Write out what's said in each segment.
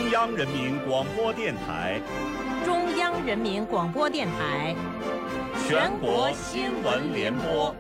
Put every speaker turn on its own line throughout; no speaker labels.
中央人民广播电台、
中央人民广播电台
全国新闻联播。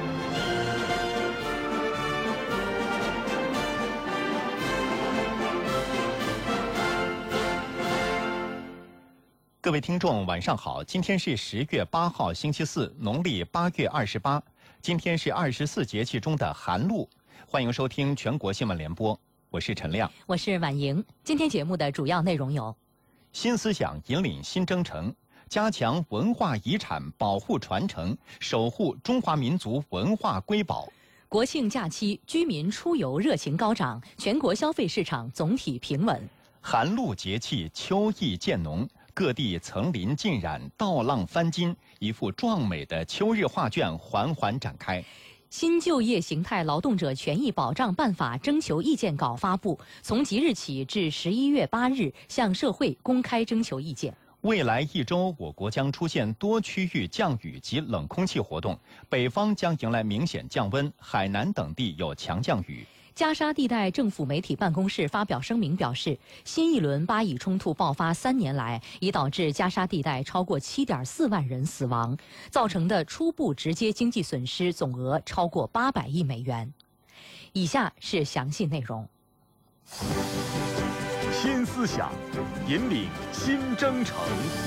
各位听众，晚上好！今天是10月8号，星期四，农历8月28。今天是24节气中的寒露。欢迎收听全国新闻联播，我是陈亮，
我是婉莹。今天节目的主要内容有：
新思想引领新征程，加强文化遗产保护传承，守护中华民族文化瑰宝。
国庆假期，居民出游热情高涨，全国消费市场总体平稳。
寒露节气，秋意渐浓。各地层林尽染，稻浪翻金，一幅壮美的秋日画卷缓缓展开。
新就业形态劳动者权益保障办法征求意见稿发布，从即日起至11月8日向社会公开征求意见。
未来1周，我国将出现多区域降雨及冷空气活动，北方将迎来明显降温，海南等地有强降雨。
加沙地带政府媒体办公室发表声明表示，新一轮巴以冲突爆发3年来，已导致加沙地带超过7.4万人死亡，造成的初步直接经济损失总额超过800亿美元。以下是详细内容。
新思想引领新征程。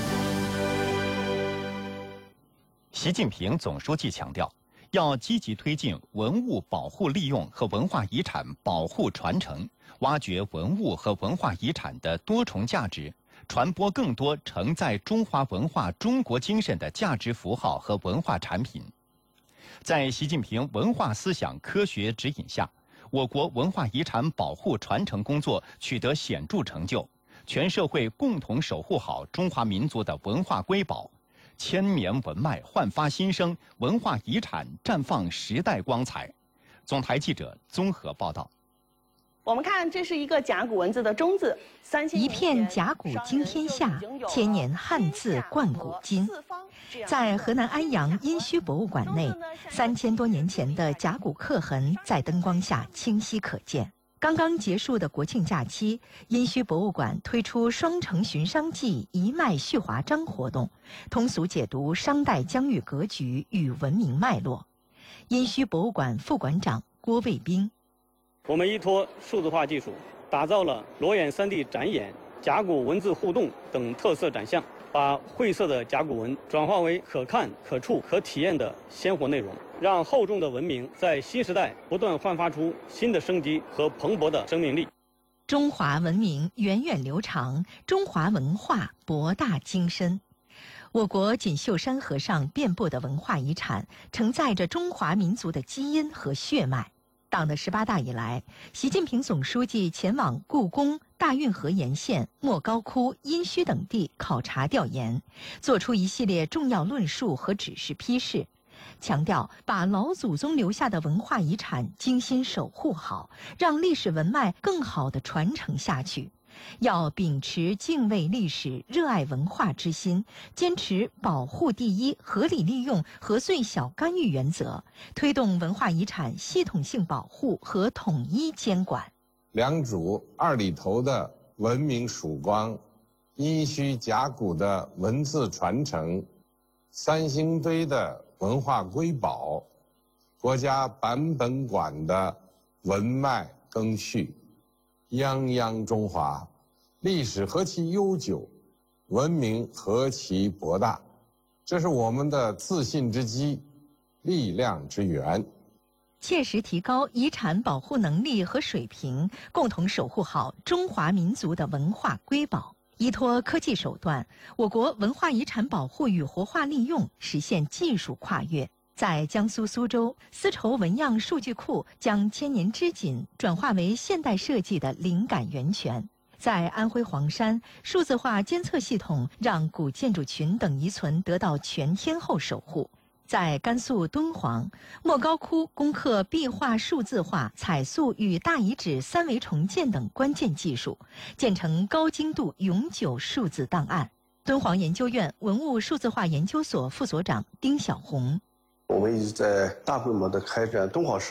习近平总书记强调，要积极推进文物保护利用和文化遗产保护传承，挖掘文物和文化遗产的多重价值，传播更多承载中华文化中国精神的价值符号和文化产品。在习近平文化思想科学指引下，我国文化遗产保护传承工作取得显著成就，全社会共同守护好中华民族的文化瑰宝，千年文脉焕发新生，文化遗产绽放时代光彩。总台记者综合报道。
我们看，这是一个甲骨文字的中字，
一片甲骨惊天下，千年汉字贯古今。在河南安阳殷墟博物馆内，3000多年前的甲骨刻痕在灯光下清晰可见。刚刚结束的国庆假期，殷墟博物馆推出双城寻商记一脉续华章活动，通俗解读商代疆域格局与文明脉络。殷墟博物馆副馆长郭卫兵：
我们依托数字化技术，打造了裸眼3D 展演、甲骨文字互动等特色展项，把晦涩的甲骨文转化为可看、可触、可体验的鲜活内容，让厚重的文明在新时代不断焕发出新的生机和蓬勃的生命力。
中华文明源远流长，中华文化博大精深。我国锦绣山河上遍布的文化遗产，承载着中华民族的基因和血脉。党的18大以来，习近平总书记前往故宫、大运河沿线、莫高窟、殷墟等地考察调研，作出一系列重要论述和指示批示，强调把老祖宗留下的文化遗产精心守护好，让历史文脉更好地传承下去。要秉持敬畏历史、热爱文化之心，坚持保护第一、合理利用和最小干预原则，推动文化遗产系统性保护和统一监管。
良渚2里头的文明曙光，殷墟甲骨的文字传承，三星堆的文化瑰宝，国家版本馆的文脉更续，泱泱中华，历史何其悠久，文明何其博大，这是我们的自信之基，力量之源。
切实提高遗产保护能力和水平，共同守护好中华民族的文化瑰宝。依托科技手段，我国文化遗产保护与活化利用实现技术跨越。在江苏苏州，丝绸纹样数据库将千年织锦转化为现代设计的灵感源泉。在安徽黄山，数字化监测系统让古建筑群等遗存得到全天候守护。在甘肃敦煌，莫高窟攻克壁画数字化、彩塑与大遗址3维重建等关键技术，建成高精度永久数字档案。敦煌研究院文物数字化研究所副所长丁晓红：
我们一直在大规模的开展敦煌市